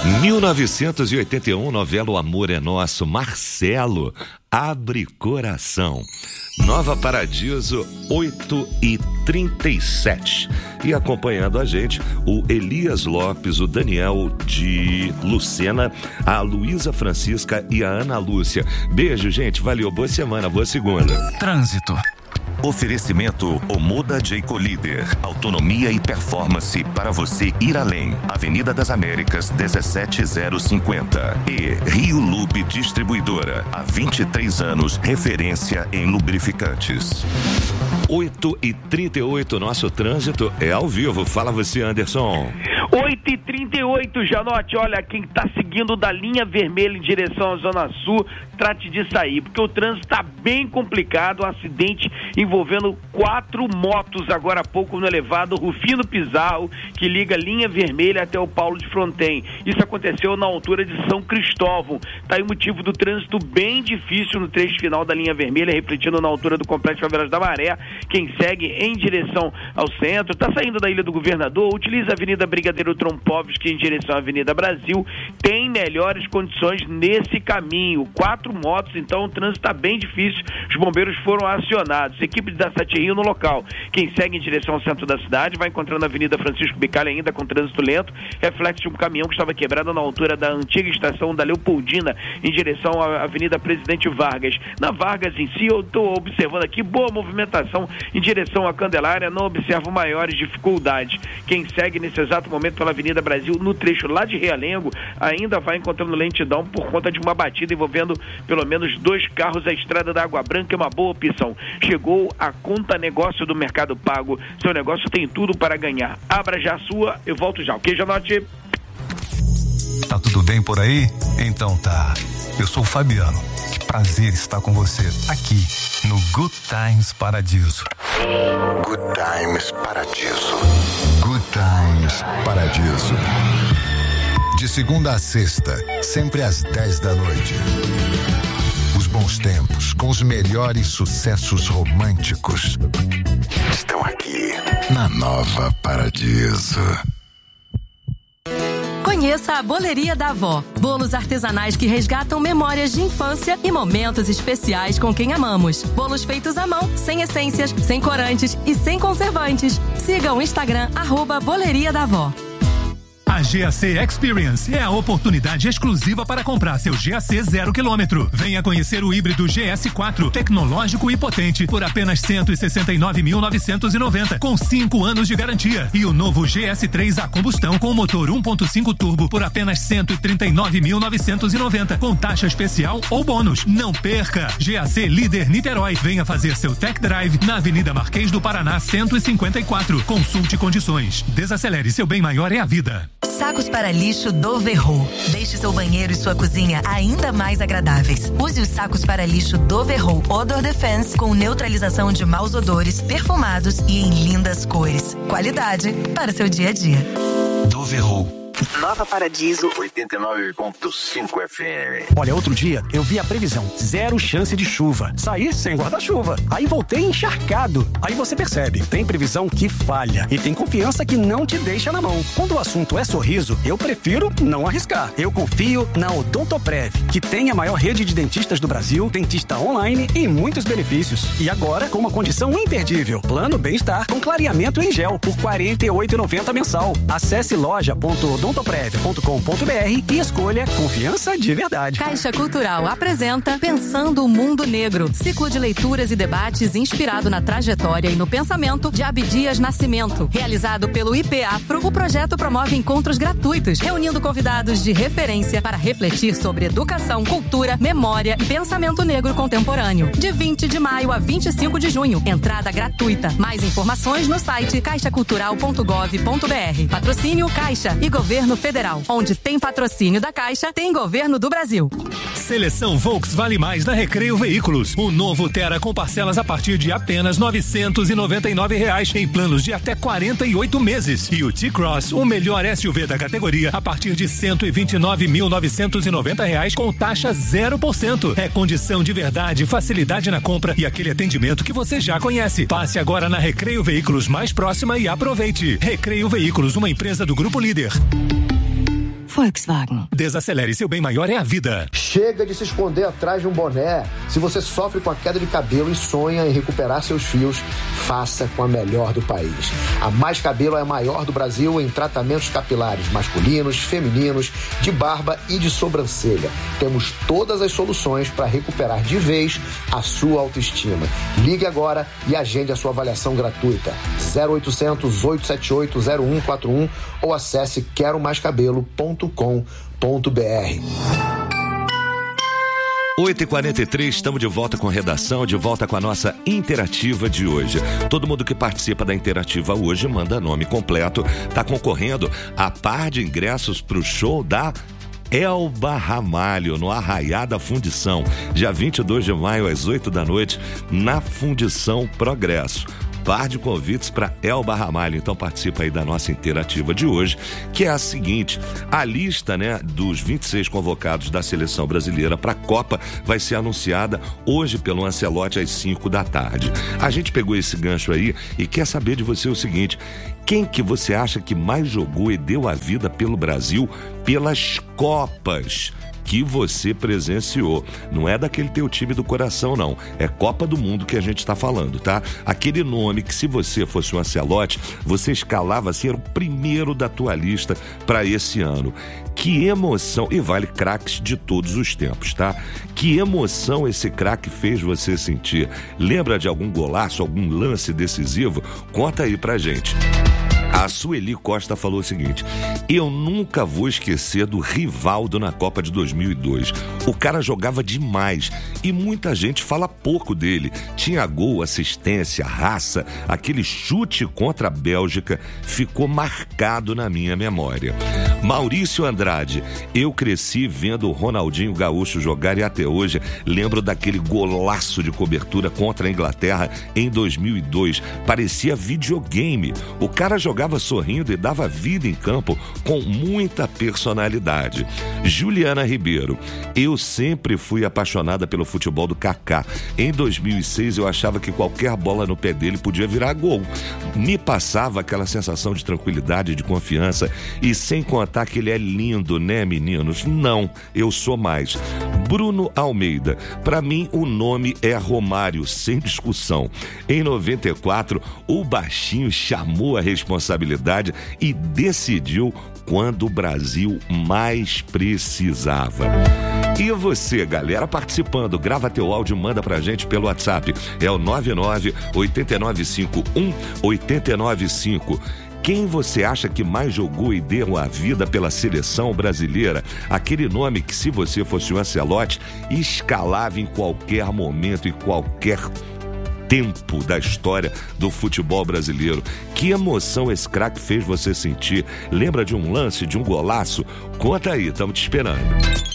1981, novela O Amor é Nosso, Marcelo, Abre Coração. Nova Paradiso, 8h37. E acompanhando a gente, o Elias Lopes, o Daniel de Lucena, a Luísa Francisca e a Ana Lúcia. Beijo, gente. Valeu. Boa semana, boa segunda. Trânsito. Oferecimento Omoda Jayco Líder. Autonomia e performance para você ir além. Avenida das Américas, 17050. E Rio Lube Distribuidora. Há 23 anos, referência em lubrificantes. 8h38, nosso trânsito é ao vivo. Fala você, Anderson. 8h38, Janote, olha, quem está seguindo da linha vermelha em direção à Zona Sul, trate de sair, porque o trânsito está bem complicado. Um acidente envolvendo 4 motos agora há pouco no elevado Rufino Pizarro, que liga a linha vermelha até o Paulo de Fronten. Isso aconteceu na altura de São Cristóvão. Está aí o motivo do trânsito bem difícil no trecho final da linha vermelha, refletindo na altura do Complexo Favelas da Maré. Quem segue em direção ao centro, está saindo da Ilha do Governador, utiliza a Avenida Brigadeiro Trompovski em direção à Avenida Brasil, tem melhores condições nesse caminho. 4 motos, então o trânsito está bem difícil. Os bombeiros foram acionados, equipe da Sete Rio no local. Quem segue em direção ao centro da cidade vai encontrando a Avenida Francisco Bicalho ainda com trânsito lento, reflexo de um caminhão que estava quebrado na altura da antiga estação da Leopoldina em direção à Avenida Presidente Vargas. Na Vargas em si, eu estou observando aqui boa movimentação em direção à Candelária, não observo maiores dificuldades. Quem segue nesse exato momento pela Avenida Brasil, no trecho lá de Realengo, ainda vai encontrando lentidão por conta de uma batida envolvendo pelo menos 2 carros. A estrada da Água Branca é uma boa opção. Chegou a Conta Negócio do Mercado Pago. Seu negócio tem tudo para ganhar. Abra já a sua, eu volto já, ok, Janote? Tá tudo bem por aí? Então tá. Eu sou o Fabiano. Que prazer estar com você aqui no Good Times Paradiso. Good Times Paradiso. Good Times Paradiso. De segunda a sexta, sempre às 10 da noite. Os bons tempos, com os melhores sucessos românticos, estão aqui na Nova Paradiso. Conheça a Boleria da Avó. Bolos artesanais que resgatam memórias de infância e momentos especiais com quem amamos. Bolos feitos à mão, sem essências, sem corantes e sem conservantes. Siga o Instagram @Boleria da Avó. A GAC Experience é a oportunidade exclusiva para comprar seu GAC 0 km. Venha conhecer o híbrido GS4, tecnológico e potente, por apenas R$ 169.990, com 5 anos de garantia. E o novo GS3 a combustão com motor 1.5 turbo por apenas R$ 139.990, com taxa especial ou bônus. Não perca! GAC Líder Niterói. Venha fazer seu tech drive na Avenida Marquês do Paraná 154. Consulte condições. Desacelere, seu bem maior é a vida. Sacos para lixo do Verro. Deixe seu banheiro e sua cozinha ainda mais agradáveis. Use os sacos para lixo do Verro Odor Defense com neutralização de maus odores, perfumados e em lindas cores. Qualidade para seu dia a dia. Do Verro. Nova Paradiso 89.5 FM. Olha, outro dia eu vi a previsão, 0 chance de chuva. Saí sem guarda-chuva. Aí voltei encharcado. Aí você percebe, tem previsão que falha e tem confiança que não te deixa na mão. Quando o assunto é sorriso, eu prefiro não arriscar. Eu confio na Odontoprev, que tem a maior rede de dentistas do Brasil, dentista online e muitos benefícios. E agora com uma condição imperdível. Plano Bem-Estar com clareamento em gel por R$ 48,90 mensal. Acesse loja.odontoprev.com.br e escolha confiança de verdade. Caixa Cultural apresenta Pensando o Mundo Negro, ciclo de leituras e debates inspirado na trajetória e no pensamento de Abdias Nascimento. Realizado pelo IP Afro, o projeto promove encontros gratuitos, reunindo convidados de referência para refletir sobre educação, cultura, memória e pensamento negro contemporâneo. De 20 de maio a 25 de junho, entrada gratuita. Mais informações no site caixacultural.gov.br. Patrocínio Caixa e Governo Federal. Onde tem patrocínio da Caixa, tem Governo do Brasil. Seleção Volks Vale Mais na Recreio Veículos. O novo Tera com parcelas a partir de apenas R$ 999 em planos de até 48 meses. E o T-Cross, o melhor SUV da categoria, a partir de R$ 129.990 com taxa 0%. É condição de verdade, facilidade na compra e aquele atendimento que você já conhece. Passe agora na Recreio Veículos mais próxima e aproveite. Recreio Veículos, uma empresa do Grupo Líder. Volkswagen. Desacelere, seu bem maior é a vida. Chega de se esconder atrás de um boné. Se você sofre com a queda de cabelo e sonha em recuperar seus fios, faça com a melhor do país. A Mais Cabelo é a maior do Brasil em tratamentos capilares masculinos, femininos, de barba e de sobrancelha. Temos todas as soluções para recuperar de vez a sua autoestima. Ligue agora e agende a sua avaliação gratuita. 0800 878 0141 ou acesse queromaiscabelo.com.br. 8h43, estamos de volta com redação, de volta com a nossa interativa de hoje. Todo mundo que participa da interativa hoje manda nome completo, tá concorrendo a par de ingressos pro show da Elba Ramalho, no Arraiá da Fundição, dia 22 de maio às 8 da noite, na Fundição Progresso. Par de convites para Elba Ramalho. Então participa aí da nossa interativa de hoje, que é a seguinte: a lista, né, dos 26 convocados da seleção brasileira para a Copa vai ser anunciada hoje pelo Ancelotti às 5 da tarde. A gente pegou esse gancho aí e quer saber de você o seguinte: quem que você acha que mais jogou e deu a vida pelo Brasil pelas Copas que você presenciou? Não é daquele teu time do coração, não. É Copa do Mundo que a gente está falando, tá? Aquele nome que, se você fosse um Ancelotti, você escalava assim, era o primeiro da tua lista para esse ano. Que emoção, e vale craques de todos os tempos, tá? Que emoção esse craque fez você sentir? Lembra de algum golaço, algum lance decisivo? Conta aí pra gente. A Sueli Costa falou o seguinte: eu nunca vou esquecer do Rivaldo na Copa de 2002. O cara jogava demais e muita gente fala pouco dele. Tinha gol, assistência, raça. Aquele chute contra a Bélgica ficou marcado na minha memória. Maurício Andrade: eu cresci vendo o Ronaldinho Gaúcho jogar e até hoje lembro daquele golaço de cobertura contra a Inglaterra em 2002. Parecia videogame. O cara jogava sorrindo e dava vida em campo com muita personalidade. Juliana Ribeiro: eu sempre fui apaixonada pelo futebol do Kaká. Em 2006 eu achava que qualquer bola no pé dele podia virar gol. Me passava aquela sensação de tranquilidade, de confiança, e sem contar que ele é lindo, né, meninos? Não, eu sou mais. Bruno Almeida: para mim o nome é Romário, sem discussão. Em 94, o baixinho chamou a responsabilidade e decidiu quando o Brasil mais precisava. E você, galera, participando, grava teu áudio, manda pra gente pelo WhatsApp. É o 99-8951-895. Quem você acha que mais jogou e deu a vida pela seleção brasileira? Aquele nome que, se você fosse o Ancelotti, escalava em qualquer momento e qualquer tempo da história do futebol brasileiro. Que emoção esse craque fez você sentir? Lembra de um lance, de um golaço? Conta aí, estamos te esperando.